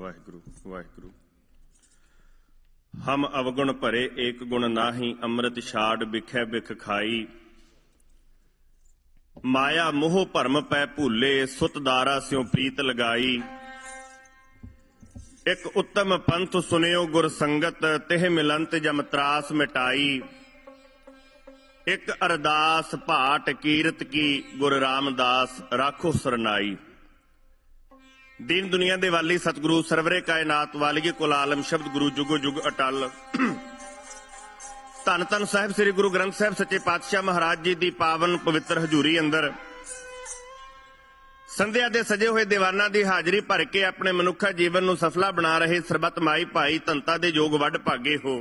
वाहिगुरु वाहिगुरु। हम अवगुण भरे एक गुण नाहि, अमृत छाड़ बिखै बिख खाई। माया मोह भरम पै भूले, सुत दारा स्यों प्रीत लगाई। एक उत्तम पंथ सुनियो गुर संगत, तिह मिलंत जम त्रास मिटाई। एक अरदास भाट कीरत की, गुर रामदास राखो सरनाई। दीन दुनिया दे वाली सतगुरु सरवरे कायनात वालिए कुल आलम शब्द गुरु जुगो जुग अटल। धन धन साहिब श्री गुरु ग्रंथ साहिब सच्चे पातशाह महाराज जी की पावन पवित्र हजूरी अंदर संध्या दे सजे हुए दीवाना की हाजरी भर के अपने मनुखा जीवन नूं सफला बना रहे सरबत माई भाई धनता दे योग वड भागे हो।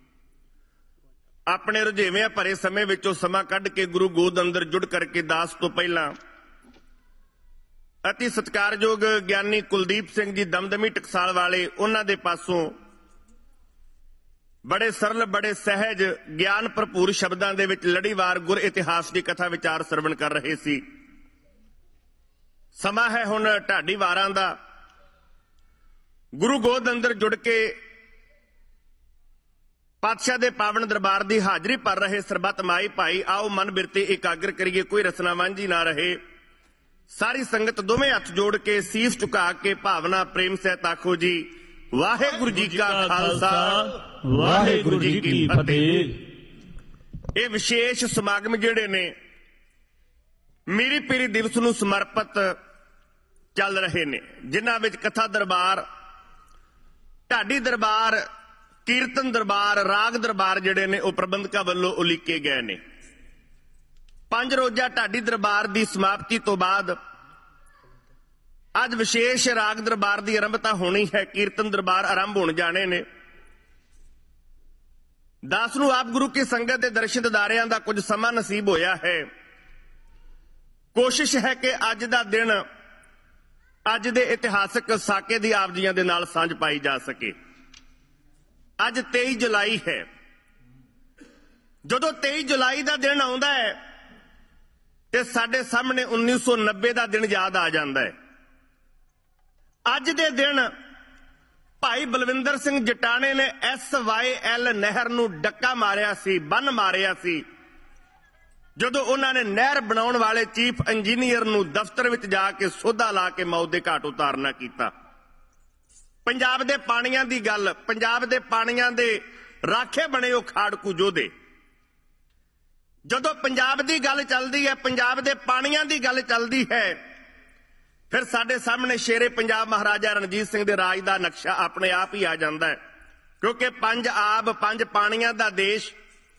अपने रुझेवियां भरे समय विचों समा कढ के गुरु गोद अंदर जुड़ करके दास तो पहला अति सत्कारयोग ज्ञानी कुलदीप सिंह जी दमदमी टकसाल वाले उन्हां दे पासों बड़े सरल बड़े सहज ज्ञान भरपूर शब्दां दे विच लड़ीवार गुर इतिहास की कथा विचार सरवण कर रहे सी। समा है हुण ढाडी वारां दा। गुरु गोद अंदर जुड़ के पातशाह दे पावन दरबार की हाजरी भर रहे सरबत माई भाई आओ मन बिरते एकाग्र करिए, कोई रसना वांझी ना रहे। सारी संगत दोवें हथ जोड़ के सीस झुका के भावना प्रेम सहित आखो जी वाहेगुरु जी का खालसा वाहेगुरु जी की फतेह। ये विशेष समागम जिहड़े ने मीरी पीरी दिवस नूं समर्पित चल रहे ने, जिन्हां विच कथा दरबार, ढाडी दरबार, कीर्तन दरबार, राग दरबार जिहड़े ने वो प्रबंधकां वल्लों उलीके गए ने। 5 रोजा ढाडी दरबार की समाप्ति तो बाद अज विशेष राग दरबार की आरंभता होनी है। कीर्तन दरबार आरंभ होने जाने ने। दास नूं आप गुरु की संगत के दर्शन दीदारियां दा कुछ समा नसीब होया है। कोशिश है कि अज दा दिन अज दे इतिहासक साके दी आप जियां दे नाल सांझ पाई जा सके। अज 23 जुलाई है। जदों 23 जुलाई का दिन आउंदा है ते साडे सामने 1990 का दिन याद आ जाता है। अज दे दिन भाई बलविंदर सिंह जटाने ने SYL नहर नूं डक्का मारिया सी, बन मारिया सी, जदों उन्होंने नहर बनाउण वाले चीफ इंजीनियर नूं दफ्तर विच जाके सोधा ला के मौत दे घाट उतारना कीता। पंजाब दे पाणियां दी गल, पंजाब दे पाणियां दे राखे बने वो खाड़कू जोधे। जदों पंजाब दी गल चलदी है, पंजाब दे पाणियां दी गल चलदी है, फिर साडे सामने शेरे पंजाब महाराजा रणजीत सिंह दे राज दा नक्शा अपने आप ही आ जाता है। क्योंकि 5 आब 5 पाणियां दा देश,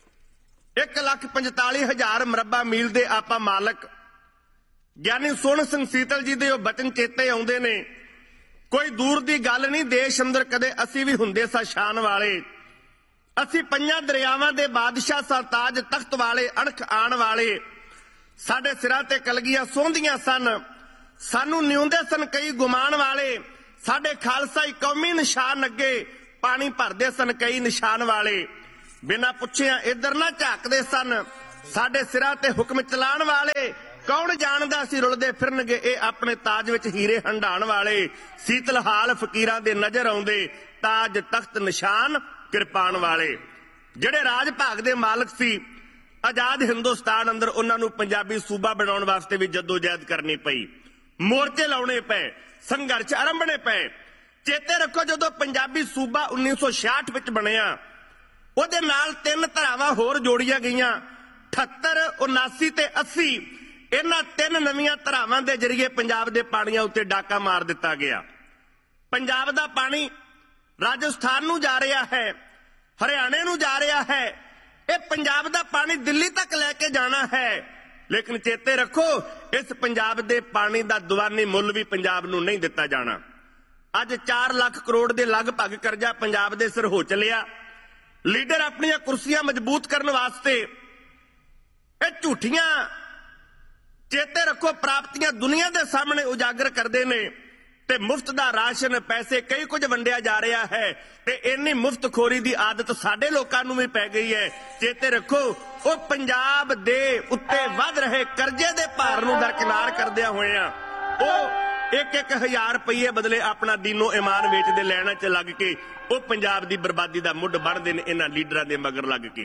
1,45,000 मरबा मील दे आपां मालक। ज्ञानी सोहण सिंह सीतल जी दे बचन चेते आउंदे ने, कोई दूर दी गल नहीं, देश अंदर कदे असी भी हुंदे सा शान वाले। असी 5 दरियावां दे बादशाह सा, ताज तख्त वाले, अणख आण वाले। साडे सिरां ते कलगियां सोंदियां सन, सानू न्यूंदे सन कई गुमान वाले। साडे खालसाई कौमी निशान अगे पानी भरदे सन कई निशान वाले। बिना पुछिया इधर ना झाकदे सन, साडे सिरां ते हुक्म चलाण वाले। कौन जानदा सी रुलदे फिरनगे ए अपने ताज विच हीरे हंडाण वाले। सीतल हाल फकीरां दे नजर आउंदे, ताज तख्त निशान किरपान वाले। जिहड़े राज भाग दे मालक सी, आजाद हिंदुस्तान अंदर उन्हां नूं पंजाबी सूबा बनाउण वास्ते भी जद्दोजहद करनी पई, मोर्चे लाउणे पए, संघर्ष आरंभने पए। चेते रखो जदों पंजाबी सूबा 1966 विच बनिया, ਉਹਦੇ ਨਾਲ 3 ਧਾਰਾਵਾਂ ਹੋਰ ਜੋੜੀਆਂ ਗਈਆਂ। 78, 79 ਤੇ 80 ਇਹਨਾਂ 3 ਨਵੀਆਂ ਧਾਰਾਵਾਂ ਦੇ ਜ਼ਰੀਏ ਪੰਜਾਬ ਦੇ ਪਾਣੀਆਂ ਉੱਤੇ ਡਾਕਾ ਮਾਰ ਦਿੱਤਾ ਗਿਆ। ਪੰਜਾਬ ਦਾ ਪਾਣੀ ਰਾਜਸਥਾਨ ਨੂੰ ਜਾ ਰਿਹਾ ਹੈ, ਹਰਿਆਣੇ ਨੂੰ ਜਾ ਰਿਹਾ ਹੈ। ਇਹ ਪੰਜਾਬ ਦਾ ਪਾਣੀ ਦਿੱਲੀ ਤੱਕ ਲੈ ਕੇ ਜਾਣਾ ਹੈ। ਲੇਕਿਨ ਚੇਤੇ ਰੱਖੋ ਇਸ ਪੰਜਾਬ ਦੇ ਪਾਣੀ ਦਾ ਦੀਵਾਨੀ ਮੁੱਲ ਵੀ ਪੰਜਾਬ ਨੂੰ ਨਹੀਂ ਦਿੱਤਾ ਜਾਣਾ। ਅੱਜ 4 ਲੱਖ ਕਰੋੜ ਦੇ ਲਗਭਗ ਕਰਜ਼ਾ ਪੰਜਾਬ ਦੇ ਸਿਰ ਹੋ ਚੱਲਿਆ। ਲੀਡਰ ਆਪਣੀਆਂ ਕੁਰਸੀਆਂ ਮਜ਼ਬੂਤ ਕਰਨ ਵਾਸਤੇ ਇਹ ਝੂਠੀਆਂ ਚੇਤੇ ਰੱਖੋ ਪ੍ਰਾਪਤੀਆਂ ਦੁਨੀਆ ਦੇ ਸਾਹਮਣੇ ਉਜਾਗਰ ਕਰਦੇ ਨੇ ਤੇ ਮੁਫਤ ਦਾ ਰਾਸ਼ਨ ਪੈਸੇ ਕਈ ਕੁਝ ਵੰਡਿਆ ਜਾ ਰਿਹਾ ਹੈ ਤੇ ਇੰਨੀ ਮੁਫਤਖੋਰੀ ਦੀ ਆਦਤ ਸਾਡੇ ਲੋਕਾਂ ਨੂੰ ਵੀ ਪੈ ਗਈ ਹੈ। ਚੇਤੇ ਰੱਖੋ ਉਹ ਪੰਜਾਬ ਦੇ ਉੱਤੇ ਵੱਧ ਰਹੇ ਕਰਜ਼ੇ ਦੇ ਭਾਰ ਨੂੰ ਦਰਕਿਨਾਰ ਕਰਦਿਆਂ ਹੋਇਆਂ ਉਹ ਇੱਕ 1000 ਰੁਪਏ ਬਦਲੇ ਆਪਣਾ ਦੀਨੋ ਈਮਾਨ ਵੇਚਦੇ ਲੈਣਾ 'ਚ ਲੱਗ ਕੇ ਉਹ ਪੰਜਾਬ ਦੀ ਬਰਬਾਦੀ ਦਾ ਮੁੱਢ ਬਣਦੇ ਨੇ ਇਹਨਾਂ ਲੀਡਰਾਂ ਦੇ ਮਗਰ ਲੱਗ ਕੇ।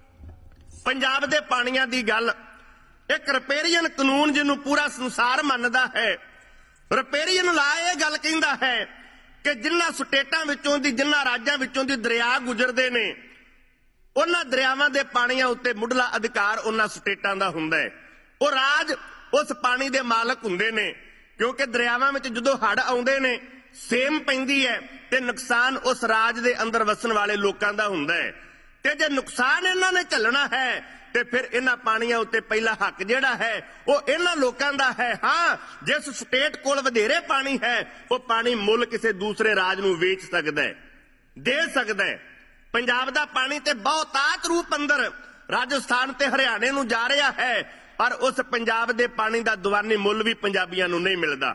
ਪੰਜਾਬ ਦੇ ਪਾਣੀਆਂ ਦੀ ਗੱਲ, ਇੱਕ ਰਿਪੇਰੀਅਨ ਕਾਨੂੰਨ ਜਿਹਨੂੰ ਪੂਰਾ ਸੰਸਾਰ ਮੰਨਦਾ ਹੈ, ਰਿਪੇਰੀਅਨ ਲਾ ਇਹ ਗੱਲ ਕਹਿੰਦਾ ਹੈ ਕਿ ਜਿਨ੍ਹਾਂ ਸਟੇਟਾਂ ਵਿੱਚੋਂ ਦੀ, ਜਿਨ੍ਹਾਂ ਰਾਜਾਂ ਵਿੱਚੋਂ ਦੀ ਦਰਿਆ ਗੁਜ਼ਰਦੇ ਨੇ, ਉਹਨਾਂ ਦਰਿਆਵਾਂ ਦੇ ਪਾਣੀਆਂ ਉੱਤੇ ਮੁੱਢਲਾ ਅਧਿਕਾਰ ਉਹਨਾਂ ਸਟੇਟਾਂ ਦਾ ਹੁੰਦਾ ਹੈ। ਉਹ ਰਾਜ ਉਸ ਪਾਣੀ ਦੇ ਮਾਲਕ ਹੁੰਦੇ ਨੇ, ਕਿਉਂਕਿ ਦਰਿਆਵਾਂ ਵਿੱਚ ਜਦੋਂ ਹੜ੍ਹ ਆਉਂਦੇ ਨੇ, ਸੇਮ ਪੈਂਦੀ ਹੈ ਤੇ ਨੁਕਸਾਨ ਉਸ ਰਾਜ ਦੇ ਅੰਦਰ ਵਸਣ ਵਾਲੇ ਲੋਕਾਂ ਦਾ ਹੁੰਦਾ ਹੈ। ਤੇ ਜੇ ਨੁਕਸਾਨ ਇਹਨਾਂ ਨੇ ਝੱਲਣਾ ਹੈ ਤੇ ਫਿਰ ਇਹਨਾਂ ਪਾਣੀਆਂ ਉੱਤੇ ਪਹਿਲਾ ਹੱਕ ਜਿਹੜਾ ਹੈ ਉਹ ਇਹਨਾਂ ਲੋਕਾਂ ਦਾ ਹੈ। ਹਾਂ, ਜਿਸ ਸਟੇਟ ਕੋਲ ਵਧੇਰੇ ਪਾਣੀ ਹੈ ਉਹ ਪਾਣੀ ਮੁੱਲ ਕਿਸੇ ਦੂਸਰੇ ਰਾਜ ਨੂੰ ਵੇਚ ਸਕਦਾ ਹੈ, ਦੇ ਸਕਦਾ ਹੈ। ਪੰਜਾਬ ਦਾ ਪਾਣੀ ਤੇ ਬਹੁਤਾਤ ਰੂਪ ਅੰਦਰ ਰਾਜਸਥਾਨ ਤੇ ਹਰਿਆਣੇ ਨੂੰ ਜਾ ਰਿਹਾ ਹੈ, ਪਰ ਉਸ ਪੰਜਾਬ ਦੇ ਪਾਣੀ ਦਾ ਦੀਵਾਨੀ ਮੁੱਲ ਵੀ ਪੰਜਾਬੀਆਂ ਨੂੰ ਨਹੀਂ ਮਿਲਦਾ।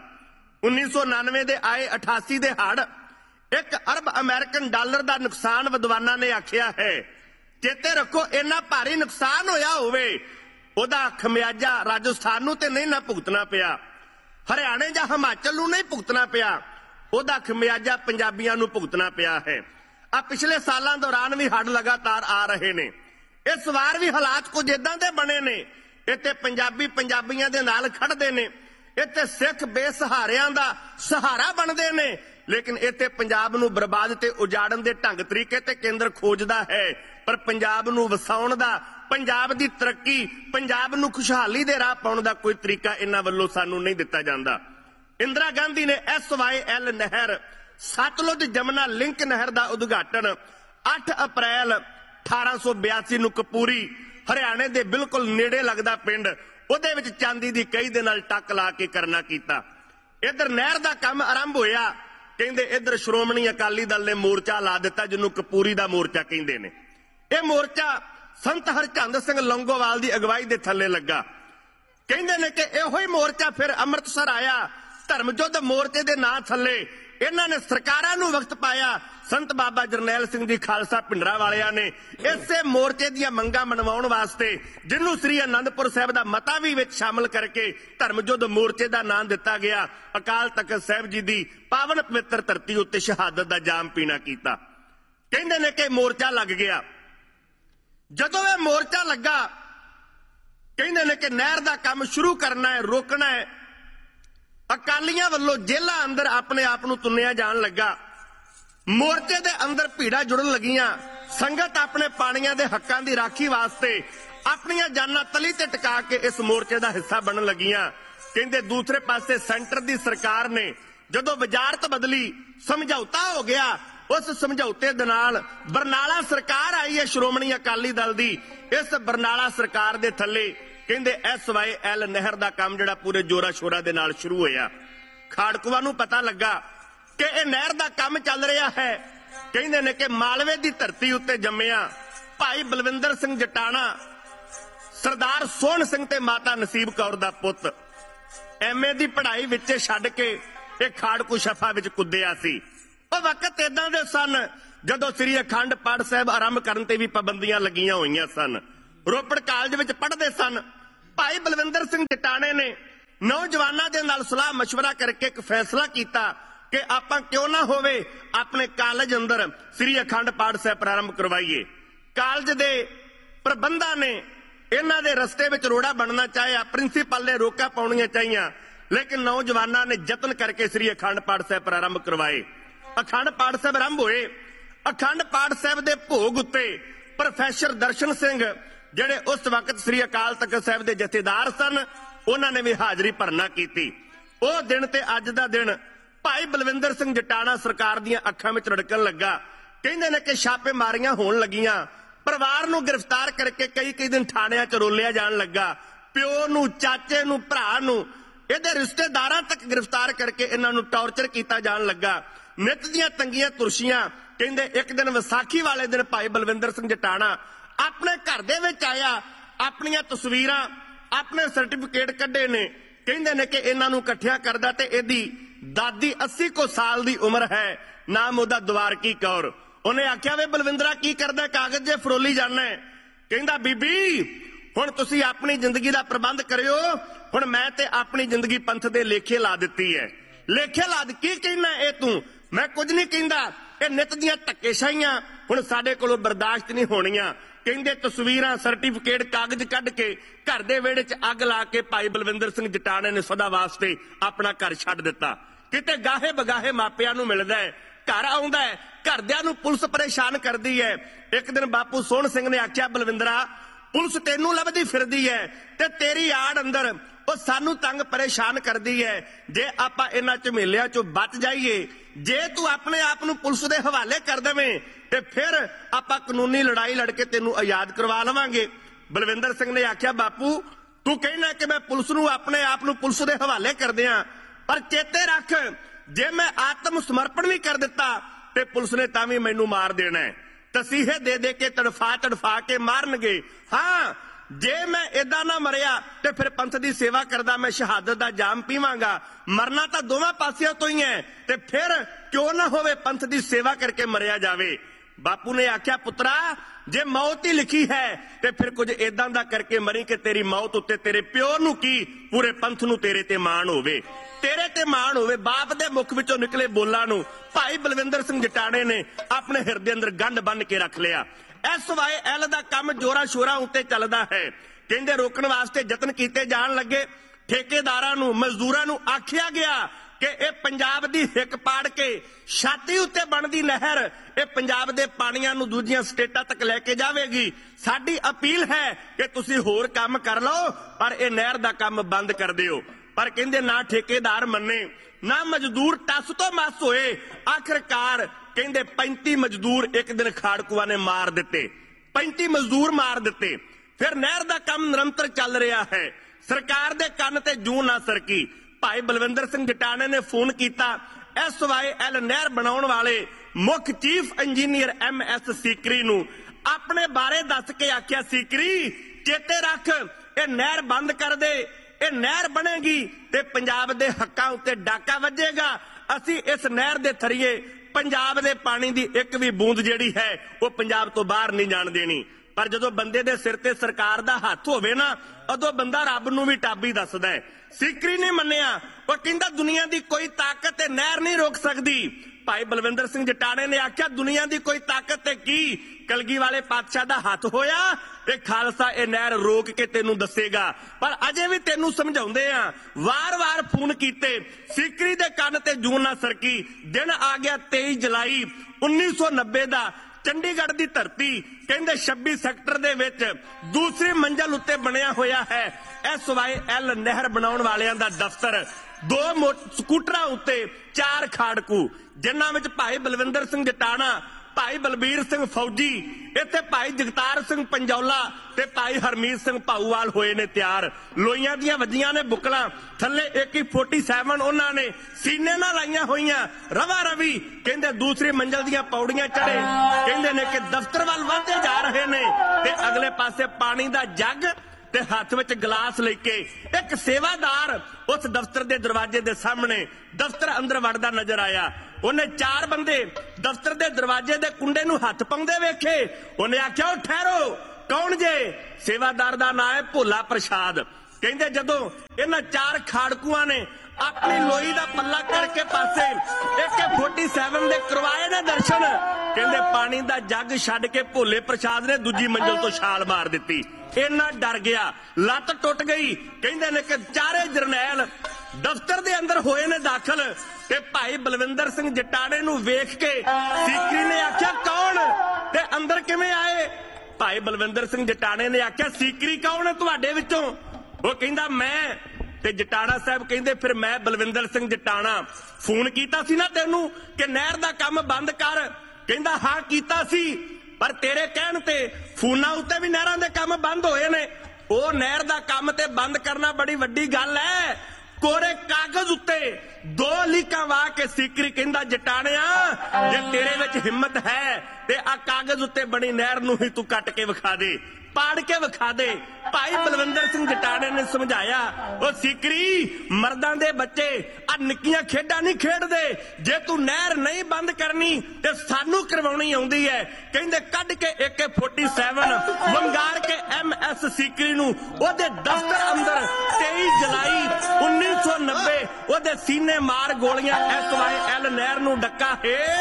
1999 ਦੇ ਆਏ 88 ਦੇ ਹੜ੍ਹ 1 ਅਰਬ ਅਮਰੀਕਨ ਡਾਲਰ ਦਾ ਨੁਕਸਾਨ ਵਿਦਵਾਨਾਂ ਨੇ ਆਖਿਆ ਹੈ। ਚੇਤੇ ਰੱਖੋ, ਇੰਨਾ ਭਾਰੀ ਨੁਕਸਾਨ ਹੋਇਆ ਹੋਵੇ, ਉਹਦਾ ਖਮਿਆਜਾ ਰਾਜਸਥਾਨ ਨੂੰ ਤੇ ਨਹੀਂ ਨਾ ਭੁਗਤਣਾ ਪਿਆ, ਹਰਿਆਣੇ ਜਾਂ ਹਿਮਾਚਲ ਨੂੰ ਨਹੀਂ ਭੁਗਤਣਾ ਪਿਆ, ਉਹਦਾ ਖਮਿਆਜਾ ਪੰਜਾਬੀਆਂ ਨੂੰ ਭੁਗਤਣਾ ਪਿਆ ਹੈ। ਆ ਪਿਛਲੇ ਸਾਲਾਂ ਦੌਰਾਨ ਵੀ ਹੜ੍ਹ ਲਗਾਤਾਰ ਆ ਰਹੇ ਨੇ। ਇਸ ਵਾਰ ਵੀ ਹਾਲਾਤ ਕੁਝ ਇਦਾਂ ਦੇ ਬਣੇ ਨੇ, ਇੱਥੇ ਪੰਜਾਬੀ ਪੰਜਾਬੀਆਂ ਦੇ ਨਾਲ ਖੜਦੇ ਨੇ, ਇੱਥੇ ਸਿੱਖ ਬੇਸਹਾਰਿਆਂ ਦਾ ਸਹਾਰਾ ਬਣਦੇ ਨੇ, ਲੇਕਿਨ ਇੱਥੇ ਪੰਜਾਬ ਨੂੰ ਬਰਬਾਦ ਤੇ ਉਜਾੜਨ ਦੇ ਢੰਗ ਤਰੀਕੇ ਤੇ ਕੇਂਦਰ ਖੋਜਦਾ ਹੈ, ਪਰ ਪੰਜਾਬ ਨੂੰ ਵਸਾਉਣ ਦਾ, ਪੰਜਾਬ ਦੀ ਤਰੱਕੀ, ਪੰਜਾਬ ਨੂੰ ਖੁਸ਼ਹਾਲੀ ਦੇ ਰਾਹ ਪਾਉਣ ਦਾ ਕੋਈ ਤਰੀਕਾ ਇਹਨਾਂ ਵੱਲੋਂ ਸਾਨੂੰ ਨਹੀਂ ਦਿੱਤਾ ਜਾਂਦਾ। ਇੰਦਰਾ ਗਾਂਧੀ ਨੇ SYL ਨਹਿਰ, ਸਤਲੁਜ ਜਮਨਾ ਲਿੰਕ ਨਹਿਰ ਦਾ ਉਦਘਾਟਨ 8 ਅਪ੍ਰੈਲ 1882 ਨੂੰ ਕਪੂਰੀ, ਹਰਿਆਣੇ ਦੇ ਬਿਲਕੁਲ ਨੇੜੇ ਲੱਗਦਾ ਪਿੰਡ, ਉਹਦੇ ਵਿੱਚ ਚਾਂਦੀ ਦੀ ਕਈ ਦੇ ਨਾਲ ਟੱਕ ਲਾ ਕੇ ਕਰਨਾ ਕੀਤਾ। ਇੱਧਰ ਨਹਿਰ ਦਾ ਕੰਮ ਆਰੰਭ ਹੋਇਆ, ਕਹਿੰਦੇ ਇੱਧਰ ਸ਼੍ਰੋਮਣੀ ਅਕਾਲੀ ਦਲ ਨੇ ਮੋਰਚਾ ਲਾ ਦਿੱਤਾ, ਜਿਹਨੂੰ ਕਪੂਰੀ ਦਾ ਮੋਰਚਾ ਕਹਿੰਦੇ ਨੇ। ਇਹ ਮੋਰਚਾ ਸੰਤ ਹਰਚੰਦ ਸਿੰਘ ਲੌਂਗੋਵਾਲ ਦੀ ਅਗਵਾਈ ਦੇ ਥੱਲੇ ਲੱਗਾ। ਕਹਿੰਦੇ ਨੇ ਕਿ ਇਹੋ ਹੀ ਮੋਰਚਾ ਫਿਰ ਅੰਮ੍ਰਿਤਸਰ ਆਇਆ, ਧਰਮਯੁੱਧ ਮੋਰਚੇ ਦੇ ਨਾਂ ਥੱਲੇ ਇਹਨਾਂ ਨੇ ਸਰਕਾਰਾਂ ਨੂੰ ਵਕਤ ਪਾਇਆ। ਸੰਤ ਬਾਬਾ ਜਰਨੈਲ ਸਿੰਘ ਜੀ ਖਾਲਸਾ ਭਿੰਡਰਾਂ ਵਾਲਿਆਂ ਨੇ ਇਸੇ ਮੋਰਚੇ ਦੀਆਂ ਮੰਗਾਂ ਮਨਵਾਉਣ ਵਾਸਤੇ, ਜਿਹਨੂੰ ਸ੍ਰੀ ਅਨੰਦਪੁਰ ਸਾਹਿਬ ਦਾ ਮਤਾ ਵੀ ਵਿੱਚ ਸ਼ਾਮਲ ਕਰਕੇ ਧਰਮਯੁੱਧ ਮੋਰਚੇ ਦਾ ਨਾਮ ਦਿੱਤਾ ਗਿਆ, ਅਕਾਲ ਤਖਤ ਸਾਹਿਬ ਜੀ ਦੀ ਪਾਵਨ ਪਵਿੱਤਰ ਧਰਤੀ ਉੱਤੇ ਸ਼ਹਾਦਤ ਦਾ ਜਾਮ ਪੀਣਾ ਕੀਤਾ। ਕਹਿੰਦੇ ਨੇ ਕਿ ਮੋਰਚਾ ਲੱਗ ਗਿਆ। ਜਦੋਂ ਇਹ ਮੋਰਚਾ ਲੱਗਾ, ਕਹਿੰਦੇ ਨੇ ਕਿ ਨਹਿਰ ਦਾ ਕੰਮ ਸ਼ੁਰੂ ਕਰਨਾ ਹੈ, ਰੋਕਣਾ ਹੈ। ਅਕਾਲੀਆਂ ਵੱਲੋਂ ਜੇਲ੍ਹਾਂ ਅੰਦਰ ਆਪਣੇ ਆਪ ਨੂੰ ਤੁੰਨਿਆ ਜਾਣ ਲੱਗਾ, ਮੋਰਚੇ ਦੇ ਅੰਦਰ ਭੀੜਾਂ ਜੁੜਨ ਲੱਗੀਆਂ। ਸੰਗਤ ਆਪਣੇ ਪਾਣੀਆਂ ਦੇ ਹੱਕਾਂ ਦੀ ਰਾਖੀ ਵਾਸਤੇ ਆਪਣੀਆਂ ਜਾਨਾਂ ਤਲੀ ਤੇ ਟਿਕਾ ਕੇ ਇਸ ਮੋਰਚੇ ਦਾ ਹਿੱਸਾ ਬਣਨ ਲੱਗੀਆਂ। ਕਹਿੰਦੇ ਦੂਸਰੇ ਪਾਸੇ ਸੈਂਟਰ ਦੀ ਸਰਕਾਰ ਨੇ ਜਦੋਂ ਵਜ਼ਾਰਤ ਬਦਲੀ, ਸਮਝੌਤਾ ਹੋ ਗਿਆ, ਉਸ ਸਮਝੌਤੇ ਦੇ ਨਾਲ ਬਰਨਾਲਾ ਸਰਕਾਰ ਆਈ ਹੈ ਸ਼੍ਰੋਮਣੀ ਅਕਾਲੀ ਦਲ ਦੀ। ਇਸ ਬਰਨਾਲਾ ਸਰਕਾਰ ਦੇ ਥੱਲੇ ਕਹਿੰਦੇ SYL ਨਹਿਰ ਦਾ ਕੰਮ ਜਿਹੜਾ ਪੂਰੇ ਜੋਰਾ ਸ਼ੋਰਾ ਦੇ ਨਾਲ ਸ਼ੁਰੂ ਹੋਇਆ। ਖਾੜਕੂਆਂ ਨੂੰ ਪਤਾ ਲੱਗਾ ਕਿ ਇਹ ਨਹਿਰ ਦਾ ਕੰਮ ਚੱਲ ਰਿਹਾ ਹੈ। ਕਹਿੰਦੇ ਨੇ ਕਿ ਮਾਲਵੇ ਦੀ ਧਰਤੀ ਉੱਤੇ ਜੰਮਿਆ ਭਾਈ ਬਲਵਿੰਦਰ ਸਿੰਘ ਜਟਾਣਾ, ਸਰਦਾਰ ਸੋਹਣ ਸਿੰਘ ਤੇ ਮਾਤਾ ਨਸੀਬ ਕੌਰ ਦਾ ਪੁੱਤ, MA ਦੀ ਪੜ੍ਹਾਈ ਵਿੱਚ ਛੱਡ ਕੇ ਇਹ ਖਾੜਕੂ ਸ਼ਫਾ ਵਿੱਚ ਕੁੱਦਿਆ ਸੀ। ਉਹ ਵਕਤ ਇਦਾਂ ਦੇ ਸਨ ਜਦੋਂ ਸ੍ਰੀ ਅਖੰਡ ਪਾਠ ਸਾਹਿਬ ਆਰੰਭ ਕਰਨ ਤੇ ਵੀ ਪਾਬੰਦੀਆਂ ਲੱਗੀਆਂ ਹੋਈਆਂ ਸਨ। ਰੋਪੜ ਕਾਲਜ ਵਿੱਚ ਪੜ੍ਹਦੇ ਸਨ। ਭਾਈ ਬਲਵਿੰਦਰ ਸਿੰਘ ਜਟਾਣੇ ਨੇ ਨੌਜਵਾਨਾਂ ਦੇ ਨਾਲ ਸਲਾਹ ਮਸ਼ਵਰਾ ਕਰਕੇ ਇੱਕ ਫੈਸਲਾ ਕੀਤਾ ਕਿ ਆਪਾਂ ਕਿਉਂ ਨਾ ਹੋਵੇ ਆਪਣੇ ਕਾਲਜ ਅੰਦਰ ਸ੍ਰੀ ਅਖੰਡ ਪਾਠ ਸਾਹਿਬ ਪ੍ਰਾਰੰਭ ਕਰਵਾਈਏ। ਕਾਲਜ ਦੇ ਪ੍ਰਬੰਧਾਂ ਨੇ ਇਹਨਾਂ ਦੇ ਰਸਤੇ ਵਿੱਚ ਰੋੜਾ ਬਣਨਾ ਚਾਹਿਆ, ਪ੍ਰਿੰਸੀਪਲ ਨੇ ਰੋਕਾਂ ਪਾਉਣੀਆਂ ਚਾਹੀਆਂ, ਲੇਕਿਨ ਨੌਜਵਾਨਾਂ ਨੇ ਯਤਨ ਕਰਕੇ ਸ੍ਰੀ ਅਖੰਡ ਪਾਠ ਸਾਹਿਬ ਪ੍ਰਾਰੰਭ ਕਰਵਾਏ। ਅਖੰਡ ਪਾਠ ਸਾਹਿਬ ਆਰੰਭ ਹੋਏ। ਅਖੰਡ ਪਾਠ ਸਾਹਿਬ ਦੇ ਭੋਗ ਉੱਤੇ ਪ੍ਰੋਫੈਸਰ ਦਰਸ਼ਨ ਸਿੰਘ, ਜਿਹੜੇ ਉਸ ਵਕਤ ਸ੍ਰੀ ਅਕਾਲ ਤਖਤ ਸਾਹਿਬ ਦੇ ਜਥੇਦਾਰ ਸਨ, ਉਹਨਾਂ ਨੇ ਵੀ ਹਾਜ਼ਰੀ ਭਰਨਾ ਕੀਤੀ। ਉਹ ਦਿਨ ਤੇ ਅੱਜ ਦਾ ਦਿਨ ਭਾਈ ਬਲਵਿੰਦਰ ਸਿੰਘ ਜਟਾਣਾ ਸਰਕਾਰ ਦੀਆਂ ਅੱਖਾਂ ਵਿੱਚ ਰੜਕਣ ਲੱਗਾ। ਕਹਿੰਦੇ ਨੇ ਕਿ ਛਾਪੇਮਾਰੀਆਂ ਹੋਣ ਲੱਗੀਆਂ, ਪਰਿਵਾਰ ਨੂੰ ਗ੍ਰਿਫਤਾਰ ਕਰਕੇ ਕਈ ਦਿਨ ਥਾਣਿਆਂ 'ਚ ਰੋਲਿਆ ਜਾਣ ਲੱਗਾ। ਪਿਓ ਨੂੰ, ਚਾਚੇ ਨੂੰ, ਭਰਾ ਨੂੰ, ਇਹਦੇ ਰਿਸ਼ਤੇਦਾਰਾਂ ਤੱਕ ਗ੍ਰਿਫਤਾਰ ਕਰਕੇ ਇਹਨਾਂ ਨੂੰ ਟੌਰਚਰ ਕੀਤਾ ਜਾਣ ਲੱਗਾ। ਨਿੱਤ ਦੀਆਂ ਤੰਗੀਆਂ ਤੁਰਸ਼ੀਆਂ। ਕਹਿੰਦੇ ਇੱਕ ਦਿਨ ਵਿਸਾਖੀ ਵਾਲੇ ਦਿਨ ਭਾਈ ਬਲਵਿੰਦਰ ਸਿੰਘ ਜਟਾਣਾ ਆਪਣੇ ਘਰ ਦੇ ਵਿੱਚ ਆਇਆ, ਆਪਣੀਆਂ ਤਸਵੀਰਾਂ, ਆਪਣੇ ਸਰਟੀਫਿਕੇਟ ਕੱਢੇ ਨੇ। ਕਹਿੰਦੇ ਨੇ ਕਿ ਇਹਨਾਂ ਨੂੰ ਇਕੱਠਿਆਂ ਕਰਦਾ ਤੇ ਇਹਦੀ ਦਾਦੀ 80 ਕੁ ਸਾਲ ਦੀ ਉਮਰ ਹੈ, ਨਾਮ ਉਹਦਾ ਦਵਾਰਕੀ ਕੌਰ। ਉਹਨੇ ਆਖਿਆ ਵੇ ਬਲਵਿੰਦਰਾ ਕੀ ਕਰਦਾ, ਕਾਗਜ਼ ਜੇ ਫਰੋਲੀ ਜਾਣਾ। ਕਹਿੰਦਾ ਬੀਬੀ ਹੁਣ ਤੁਸੀਂ ਆਪਣੀ ਜ਼ਿੰਦਗੀ ਦਾ ਪ੍ਰਬੰਧ ਕਰਿਓ, ਹੁਣ ਮੈਂ ਤੇ ਆਪਣੀ ਜ਼ਿੰਦਗੀ ਪੰਥ ਦੇ ਲੇਖੇ ਲਾ ਦਿੱਤੀ ਹੈ। ਲੇਖੇ ਲਾਦ ਕੀ ਕਹਿਣਾ ਇਹ ਤੂੰ? ਮੈਂ ਕੁਝ ਨਹੀਂ ਕਹਿੰਦਾ, ਇਹ ਨਿਤ ਦੀਆਂ ਧੱਕੇਸ਼ਾਹੀਆਂ ਹੁਣ ਸਾਡੇ ਕੋਲੋਂ ਬਰਦਾਸ਼ਤ ਨਹੀਂ ਹੋਣੀਆਂ। ਕਹਿੰਦੇ ਤਸਵੀਰਾਂ ਸਰਟੀਫਿਕੇਟ ਕਾਗਜ਼ ਕੱਢ ਕੇ ਘਰ ਦੇ ਵਿਹੜੇ 'ਚ ਅੱਗ ਲਾ ਕੇ ਭਾਈ ਬਲਵਿੰਦਰ ਸਿੰਘ ਜਟਾਣੇ ਨੇ ਸਦਾ ਵਾਸਤੇ ਆਪਣਾ ਘਰ ਛੱਡ ਦਿੱਤਾ। ਕਿਤੇ ਗਾਹੇ ਬਗਾਹੇ ਮਾਪਿਆਂ ਨੂੰ ਮਿਲਦਾ ਹੈ, ਘਰ ਆਉਂਦਾ ਹੈ, ਘਰਦਿਆਂ ਨੂੰ ਪੁਲਿਸ ਪਰੇਸ਼ਾਨ ਕਰਦੀ ਹੈ। ਇੱਕ ਦਿਨ ਬਾਪੂ ਸੋਹਣ ਸਿੰਘ ਨੇ ਆਖਿਆ, ਬਲਵਿੰਦਰਾ ਪੁਲਿਸ ਤੈਨੂੰ ਲੱਭਦੀ ਫਿਰਦੀ ਹੈ ਤੇ ਤੇਰੀ ਆੜ ਅੰਦਰ ਉਹ ਸਾਨੂੰ ਤੰਗ ਪਰੇਸ਼ਾਨ ਕਰਦੀ ਹੈ। ਜੇ ਆਪਾਂ ਇਹਨਾਂ ਝਮੇਲਿਆਂ ਚੋਂ ਬਚ ਜਾਈਏ, ਜੇ ਤੂੰ ਆਪਣੇ ਆਪ ਨੂੰ ਪੁਲਿਸ ਦੇ ਹਵਾਲੇ ਕਰ ਦੇਵੇਂ ਤੇ ਫਿਰ ਆਪਾਂ ਕਾਨੂੰਨੀ ਲੜਾਈ ਲੜ ਕੇ ਤੈਨੂੰ ਆਜ਼ਾਦ ਕਰਵਾ ਲਵਾਂਗੇ। ਬਲਵਿੰਦਰ ਸਿੰਘ ਨੇ ਆਖਿਆ, ਬਾਪੂ ਤੂੰ ਕਹਿਣਾ ਕਿ ਮੈਂ ਪੁਲਿਸ ਨੂੰ ਆਪਣੇ ਆਪ ਨੂੰ ਪੁਲਿਸ ਦੇ ਹਵਾਲੇ ਕਰ ਦਿਆਂ, ਪਰ ਚੇਤੇ ਰੱਖ ਜੇ ਮੈਂ ਆਤਮ ਸਮਰਪਣ ਵੀ ਕਰ ਦਿੱਤਾ ਤੇ ਪੁਲਿਸ ਨੇ ਤਾਂ ਵੀ ਮੈਨੂੰ ਮਾਰ ਦੇਣਾ ਹੈ। ਤਸੀਹੇ ਦੇ ਦੇ ਕੇ ਤੜਫਾ ਕੇ ਮਾਰਨਗੇ। ਹਾਂ, ਜੇ ਮੈਂ ਏਦਾਂ ਨਾ ਮਰਿਆ ਤੇ ਫਿਰ ਪੰਥ ਦੀ ਸੇਵਾ ਕਰਦਾ ਮੈਂ ਸ਼ਹਾਦਤ ਦਾ ਜਾਮ ਪੀਵਾਂਗਾ। ਮਰਨਾ ਤਾਂ ਦੋਵਾਂ ਪਾਸਿਆਂ ਤੋਂ ਹੀ ਹੈ ਤੇ ਫਿਰ ਕਿਉਂ ਨਾ ਹੋਵੇ ਪੰਥ ਦੀ ਸੇਵਾ ਕਰਕੇ ਮਰਿਆ ਜਾਵੇ। ਬਾਪੂ ਨੇ ਆਖਿਆ, ਪੁੱਤਰਾ ਜੇ ਮੌਤ ਹੀ ਲਿਖੀ ਹੈ ਤੇ ਫਿਰ ਕੁਝ ਏਦਾਂ ਦਾ ਕਰਕੇ ਮਰੀ ਕਿ ਤੇਰੀ ਮੌਤ ਉੱਤੇ ਤੇਰੇ ਪਿਓ ਨੂੰ ਕੀ ਪੂਰੇ ਪੰਥ ਨੂੰ ਤੇਰੇ ਤੇ ਮਾਣ ਹੋਵੇ, ਤੇਰੇ ਤੇ ਮਾਣ ਹੋਵੇ। ਬਾਪ ਦੇ ਮੁਖ ਵਿੱਚੋਂ ਨਿਕਲੇ ਬੋਲਾਂ ਨੂੰ ਭਾਈ ਬਲਵਿੰਦਰ ਸਿੰਘ ਜਟਾਣੇ ਨੇ ਆਪਣੇ ਹਿਰਦੇ ਅੰਦਰ ਗੰਢ ਬੰਨ ਕੇ ਰੱਖ ਲਿਆ। SYL ਦਾ ਕੰਮ ਜੋਰਾਂ ਸ਼ੋਰਾਂ ਉੱਤੇ ਚੱਲਦਾ ਹੈ। ਕਹਿੰਦੇ ਰੋਕਣ ਵਾਸਤੇ ਯਤਨ ਕੀਤੇ ਜਾਣ ਲੱਗੇ। ਠੇਕੇਦਾਰਾਂ ਨੂੰ ਮਜ਼ਦੂਰਾਂ ਨੂੰ ਆਖਿਆ ਗਿਆ ਕਿ ਇਹ ਪੰਜਾਬ ਦੀ ਹਿੱਕ ਪਾੜ ਕੇ ਛਾਤੀ ਉੱਤੇ ਬਣਦੀ ਨਹਿਰ ਇਹ ਪੰਜਾਬ ਦੇ ਪਾਣੀਆਂ ਨੂੰ ਦੂਜੀਆਂ ਸਟੇਟਾਂ ਤੱਕ ਲੈ ਕੇ ਜਾਵੇਗੀ। ਸਾਡੀ ਅਪੀਲ ਹੈ ਕਿ ਤੁਸੀਂ ਹੋਰ ਕੰਮ ਕਰ ਲਓ ਪਰ ਇਹ ਨਹਿਰ ਦਾ ਕੰਮ ਬੰਦ ਕਰ ਦਿਓ। ਪਰ ਕਹਿੰਦੇ ਨਾ ਠੇਕੇਦਾਰ ਮੰਨੇ, ਨਾ ਮਜ਼ਦੂਰ ਟੱਸ ਤੋਂ ਮੱਸ ਹੋਏ। ਆਖਰਕਾਰ ਕਹਿੰਦੇ 35 ਮਜ਼ਦੂਰ ਇੱਕ ਦਿਨ ਖਾੜਕੂਆਂ ਨੇ ਮਾਰ ਦਿੱਤੇ, 35 ਮਜ਼ਦੂਰ ਮਾਰ ਦਿੱਤੇ। ਫਿਰ ਨਹਿਰ ਦਾ ਕੰਮ ਨਿਰੰਤਰ ਚੱਲ ਰਿਹਾ ਹੈ। ਸਰਕਾਰ ਦੇ ਕੰਨ ਤੇ ਜੂੰ ਨਾ ਸਰਕੀ। ਭਾਈ ਬਲਵਿੰਦਰ ਸਿੰਘ ਜਟਾਣੇ ਨੇ ਫੋਨ ਕੀਤਾ SYL ਨਹਿਰ ਬਣਾਉਣ ਵਾਲੇ ਮੁੱਖ ਚੀਫ ਇੰਜੀਨੀਅਰ MS ਸੀਕਰੀ ਨੂੰ। ਆਪਣੇ ਬਾਰੇ ਦੱਸ ਕੇ ਆਖਿਆ, ਸੀਕਰੀ ਚੇਤੇ ਰੱਖ ਇਹ ਨਹਿਰ ਬੰਦ ਕਰ ਦੇ, ਇਹ ਨਹਿਰ ਬਣੇਗੀ ਤੇ ਪੰਜਾਬ ਦੇ ਹੱਕਾਂ ਉੱਤੇ ਡਾਕਾ ਵੱਜੇਗਾ। ਅਸੀਂ ਇਸ ਨਹਿਰ ਦੇ ਥਰੀਏ ਪੰਜਾਬ ਦੇ ਪਾਣੀ ਦੀ ਇੱਕ ਵੀ ਬੂੰਦ ਜਿਹੜੀ ਹੈ ਉਹ ਪੰਜਾਬ ਤੋਂ ਬਾਹਰ ਨਹੀਂ ਜਾਣ ਦੇਣੀ। ਪਰ ਜਦੋਂ ਬੰਦੇ ਦੇ ਸਿਰ ਤੇ ਸਰਕਾਰ ਦਾ ਹੱਥ ਹੋਵੇ ਨਾ ਉਦੋਂ ਬੰਦਾ ਰੱਬ ਨੂੰ ਵੀ ਟਾਬੀ ਦੱਸਦਾ ਹੈ। ਸੀਕਰੀ ਨੇ ਮੰਨਿਆ, ਉਹ ਕਹਿੰਦਾ ਦੁਨੀਆ ਦੀ ਕੋਈ ਤਾਕਤ ਤੇ ਨਹਿਰ ਨਹੀਂ ਰੋਕ ਸਕਦੀ। ਭਾਈ ਬਲਵਿੰਦਰ ਸਿੰਘ ਜਟਾਣੇ ਨੇ ਆਖਿਆ, ਦੁਨੀਆ ਦੀ ਕੋਈ ਤਾਕਤ ਤੇ ਕੀ, ਕਲਗੀ ਵਾਲੇ ਪਾਤਸ਼ਾਹ ਦਾ ਹੱਥ ਹੋਇਆ ਤੇ ਖਾਲਸਾ ਇਹ ਨਹਿਰ ਰੋਕ ਕੇ ਤੈਨੂੰ ਦੱਸੇਗਾ। ਪਰ ਅਜੇ ਵੀ ਤੈਨੂੰ ਸਮਝਾਉਂਦੇ ਆ। ਵਾਰ-ਵਾਰ ਫੋਨ ਕੀਤੇ, ਸੀਕਰੀ ਦੇ ਕੰਨ ਤੇ ਜੂੰ ਨਾ ਸਰਕੀ। ਦਿਨ ਆ ਗਿਆ 23 ਜੁਲਾਈ 1990 ਦਾ। ਚੰਡੀਗੜ੍ਹ ਦੀ ਧਰਤੀ ਕਹਿੰਦੇ 26 ਸੈਕਟਰ ਦੇ ਵਿੱਚ ਦੂਸਰੀ ਮੰਜ਼ਲ ਉੱਤੇ ਬਣਿਆ ਹੋਇਆ ਹੈ SYL ਨਹਿਰ ਬਣਾਉਣ ਵਾਲਿਆਂ ਦਾ ਦਫ਼ਤਰ। 2 ਸਕੂਟਰਾਂ ਉੱਤੇ 4 ਖਾੜਕੂ, ਜਿਨ੍ਹਾਂ ਵਿੱਚ ਭਾਈ ਬਲਵਿੰਦਰ ਸਿੰਘ ਜਟਾਣਾ, ਭਾਈ ਬਲਬੀਰ ਸਿੰਘ ਫੌਜੀ, ਇੱਥੇ ਭਾਈ ਜਗਤਾਰ ਸਿੰਘ ਪੰਜੌਲਾ ਤੇ ਭਾਈ ਹਰਮੀਤ ਸਿੰਘ ਭਾਊਵਾਲ ਹੋਏ ਨੇ ਤਿਆਰ। ਲੋਈਆਂ ਦੀਆਂ ਵੱਜੀਆਂ ਨੇ ਬੁਕਲਾਂ, ਥੱਲੇ AK-47 ਉਹਨਾਂ ਨੇ ਸੀਨੇ ਨਾਲ ਲਾਈਆਂ ਹੋਈਆਂ। ਰਵਾ ਰਵੀ ਕਹਿੰਦੇ ਦੂਸਰੀ ਮੰਜ਼ਲ ਦੀਆਂ ਪੌੜੀਆਂ ਚੜੇ, ਕਹਿੰਦੇ ਨੇ ਕਿ ਦਫ਼ਤਰ ਵੱਲ ਵਧਦੇ ਜਾ ਰਹੇ ਨੇ ਤੇ ਅਗਲੇ ਪਾਸੇ ਪਾਣੀ ਦਾ ਜੱਗ ਤੇ ਹੱਥ ਵਿੱਚ ਗਲਾਸ ਲੈ ਕੇ ਇੱਕ ਸੇਵਾਦਾਰ ਉਸ ਦਫ਼ਤਰ ਦੇ ਦਰਵਾਜ਼ੇ ਦੇ ਸਾਹਮਣੇ ਦਫ਼ਤਰ ਅੰਦਰ ਵੜਦਾ ਨਜ਼ਰ ਆਇਆ। ਉਹਨੇ 4 ਬੰਦੇ ਦਫ਼ਤਰ ਦੇ ਦਰਵਾਜ਼ੇ ਦੇ ਕੁੰਡੇ ਨੂੰ ਹੱਥ ਪਾਉਂਦੇ ਵੇਖੇ। ਉਹਨੇ ਆਖਿਆ, ਉਹ ਠਹਿਰੋ, ਕੌਣ ਜੇ? ਸੇਵਾਦਾਰ ਦਾ ਨਾਂ ਹੈ ਭੋਲਾ ਪ੍ਰਸ਼ਾਦ। ਕਹਿੰਦੇ ਜਦੋਂ ਇਹਨਾਂ 4 ਖਾੜਕੂਆਂ ਨੇ ਆਪਣੀ ਲੋਈ ਦਾ ਪੱਲਾ ਕਰਕੇ ਪਾਸੇ AK-47 ਦੇ ਕਰਵਾਏ ਨੇ ਦਰਸ਼ਨ, ਕਹਿੰਦੇ ਪਾਣੀ ਦਾ ਜੱਗ ਛੱਡ ਕੇ ਭੋਲੇ ਪ੍ਰਸ਼ਾਦ ਨੇ ਦੂਜੀ ਮੰਜ਼ਲ ਤੋਂ ਛਾਲ ਮਾਰ ਦਿੱਤੀ। ਇੰਨਾ ਡਰ ਗਿਆ, ਲੱਤ ਟੁੱਟ ਗਈ। ਕਹਿੰਦੇ ਨੇ ਕਿ 4 ਜਰਨੈਲ ਦਫ਼ਤਰ ਦੇ ਅੰਦਰ ਹੋਏ ਨੇ ਦਾਖਲ ਤੇ ਭਾਈ ਬਲਵਿੰਦਰ ਸਿੰਘ ਜਟਾਣੇ ਨੂੰ ਵੇਖ ਕੇ ਸੀਕਰੀ ਨੇ ਆਖਿਆ, ਕੌਣ ਤੇ ਅੰਦਰ ਕਿਵੇਂ ਆਏ? ਭਾਈ ਬਲਵਿੰਦਰ ਸਿੰਘ ਜਟਾਣੇ ਨੇ ਆਖਿਆ, ਸੀਕਰੀ ਕੌਣ ਹੈ ਤੁਹਾਡੇ ਵਿੱਚੋਂ? ਉਹ ਕਹਿੰਦਾ, ਮੈਂ। ਤੇ ਜਟਾਣਾ ਸਾਹਿਬ ਕਹਿੰਦੇ, ਫਿਰ ਮੈਂ ਬਲਵਿੰਦਰ ਸਿੰਘ ਜਟਾਣਾ ਫੋਨ ਕੀਤਾ ਸੀ ਨਾ ਤੈਨੂੰ ਕਿ ਨਹਿਰ ਦਾ ਕੰਮ ਬੰਦ ਕਰ। ਕਹਿੰਦਾ, ਹਾਂ ਕੀਤਾ ਸੀ, ਪਰ ਤੇਰੇ ਕਹਿਣ ਤੇ ਫੋਨਾਂ ਉੱਤੇ ਵੀ ਨਹਿਰਾਂ ਦੇ ਕੰਮ ਬੰਦ ਹੋਏ ਨੇ। ਉਹ ਨਹਿਰ ਦਾ ਕੰਮ ਤੇ ਬੰਦ ਕਰਨਾ ਬੜੀ ਵੱਡੀ ਗੱਲ ਹੈ। ਕੋਰੇ ਕਾਗਜ਼ ਉੱਤੇ 2 ਲੀਕਾਂ ਵਾ ਕੇ ਸੀਕਰੀ ਕਹਿੰਦਾ, ਜਟਾਣਿਆ ਜੇ ਤੇਰੇ ਵਿੱਚ ਹਿੰਮਤ ਹੈ ਤੇ ਆ ਕਾਗਜ਼ ਉੱਤੇ ਬਣੀ ਨਹਿਰ ਨੂੰ ਹੀ ਤੂੰ ਕੱਟ ਕੇ ਵਿਖਾ ਦੇ। ਪਾੜ ਕੇ ਵਿਖਾ ਦੇ। ਭਾਈ ਬਲਵਿੰਦਰ ਸਿੰਘ ਜਟਾਣੇ ਨੇ ਸਮਝਾਇਆ, ਉਹ ਸੀਕਰੀ ਮਰਦਾਂ ਦੇ ਬੱਚੇ ਆ ਨਿੱਕੀਆਂ ਖੇਡਾਂ ਨਹੀਂ ਖੇਡਦੇ। ਜੇ ਤੂੰ ਨਹਿਰ ਨਹੀਂ ਬੰਦ ਕਰਨੀ ਤੇ ਸਾਨੂੰ ਕਰਵਾਉਣੀ ਆਉਂਦੀ ਹੈ। ਕਹਿੰਦੇ ਕੱਢ ਕੇ AK-47 ਵੰਗਾਰ ਕੇ MS ਸੀਕਰੀ ਨੂੰ ਉਹਦੇ ਦਫ਼ਤਰ ਅੰਦਰ 23 ਜੁਲਾਈ 1990 ਉਹਦੇ ਸੀਨੇ ਮਾਰ ਗੋਲੀਆਂ SYL ਨਹਿਰ ਨੂੰ ਡੱਕਾ ਹੈ।